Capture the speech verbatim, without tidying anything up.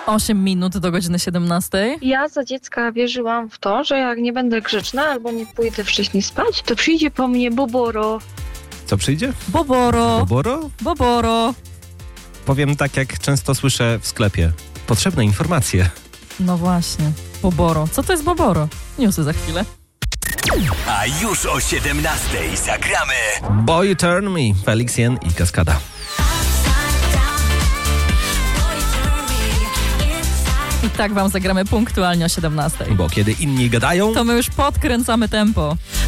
osiem minut do godziny siedemnastej. Ja za dziecka wierzyłam w to, że jak nie będę grzeczna albo nie pójdę wcześniej spać, to przyjdzie po mnie Boboro. Co przyjdzie? Boboro. Boboro? Boboro. Powiem tak, jak często słyszę w sklepie. Potrzebne informacje. No właśnie. Boboro. Co to jest Boboro? Newsy za chwilę. A już o siedemnastej zagramy Boy Turn Me, Felix Jen i Kaskada. I tak wam zagramy punktualnie o siedemnastej. Bo kiedy inni gadają, to my już podkręcamy tempo.